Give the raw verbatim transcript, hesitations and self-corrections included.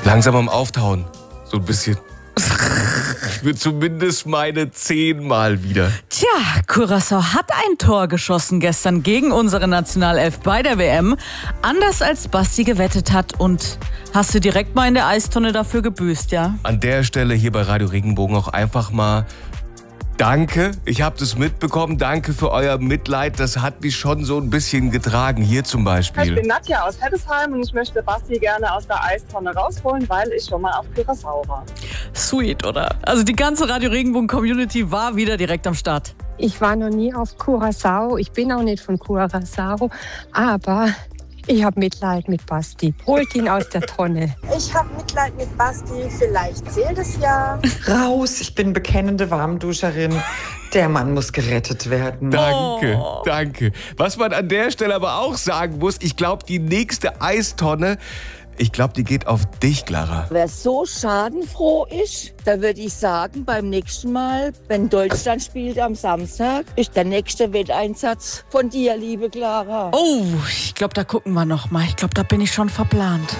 Langsam am Auftauen. So ein bisschen. Ich will zumindest meine zehnmal wieder. Tja, Curaçao hat ein Tor geschossen gestern gegen unsere Nationalelf bei der W M. Anders als Basti gewettet hat. Und hast du direkt mal in der Eistonne dafür gebüßt, ja? An der Stelle hier bei Radio Regenbogen auch einfach mal danke. Ich habe das mitbekommen. Danke für euer Mitleid. Das hat mich schon so ein bisschen getragen. Hier zum Beispiel. Ich bin Nadja aus Heddesheim und ich möchte Basti gerne aus der Eistonne rausholen, weil ich schon mal auf Curaçao war. Sweet, oder? Also die ganze Radio Regenbogen Community war wieder direkt am Start. Ich war noch nie auf Curaçao. Ich bin auch nicht von Curaçao. Aber ich habe Mitleid mit Basti. Holt ihn aus der Tonne. Ich habe Mitleid mit Basti. Vielleicht zählt es ja. Raus, ich bin bekennende Warmduscherin. Der Mann muss gerettet werden. Danke, Oh. danke. Was man an der Stelle aber auch sagen muss, ich glaube, die nächste Eistonne, ich glaube, die geht auf dich, Clara. Wer so schadenfroh ist, da würde ich sagen, beim nächsten Mal, wenn Deutschland spielt am Samstag, ist der nächste Wetteinsatz von dir, liebe Clara. Oh, ich glaube, da gucken wir noch mal. Ich glaube, da bin ich schon verplant.